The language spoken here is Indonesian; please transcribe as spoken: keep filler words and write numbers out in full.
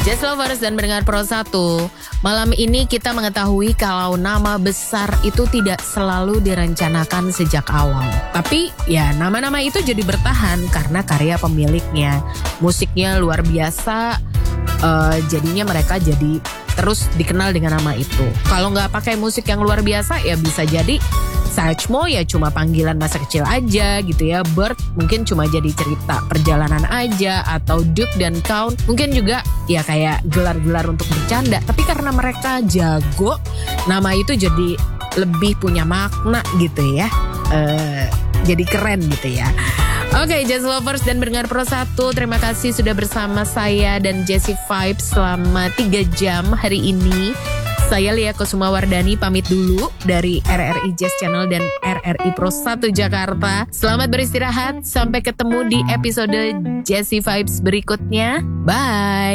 Jazz Lovers dan pendengar Pro satu, malam ini kita mengetahui kalau nama besar itu tidak selalu direncanakan sejak awal. Tapi ya nama-nama itu jadi bertahan karena karya pemiliknya. Musiknya luar biasa, uh, jadinya mereka jadi terus dikenal dengan nama itu. Kalau nggak pakai musik yang luar biasa ya bisa jadi Satchmo ya cuma panggilan masa kecil aja gitu ya. Bird mungkin cuma jadi cerita perjalanan aja. Atau Duke dan Count mungkin juga ya kayak gelar-gelar untuk bercanda. Tapi karena mereka jago, nama itu jadi lebih punya makna gitu ya. uh, Jadi keren gitu ya. Oke, okay, Jazz Lovers dan pendengar Pro satu, terima kasih sudah bersama saya dan Jessie Vibes selama tiga jam hari ini. Saya Lia Kusuma Wardani pamit dulu dari R R I Jazz Channel dan R R I Pro satu Jakarta. Selamat beristirahat, sampai ketemu di episode Jessie Vibes berikutnya. Bye.